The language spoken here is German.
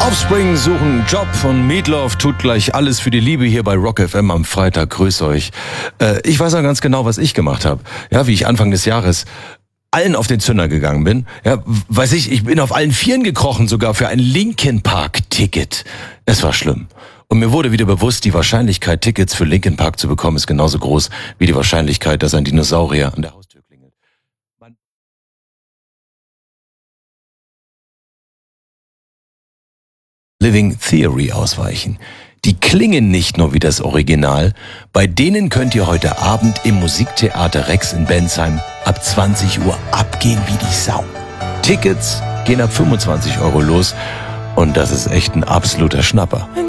Offspring suchen Job und Meatloaf tut gleich alles für die Liebe hier bei Rock FM am Freitag. Grüß euch. Ich weiß ja ganz genau, was ich gemacht habe. Ja, wie ich Anfang des Jahres allen auf den Zünder gegangen bin. Ja, weiß ich bin auf allen Vieren gekrochen, sogar für ein Linkin Park Ticket. Es war schlimm. Und mir wurde wieder bewusst, die Wahrscheinlichkeit, Tickets für Linkin Park zu bekommen, ist genauso groß wie die Wahrscheinlichkeit, dass ein Dinosaurier an der Haustür klingelt. Living Theory ausweichen. Die klingen nicht nur wie das Original, bei denen könnt ihr heute Abend im Musiktheater Rex in Bensheim ab 20 Uhr abgehen wie die Sau. Tickets gehen ab 25 € los und das ist echt ein absoluter Schnapper.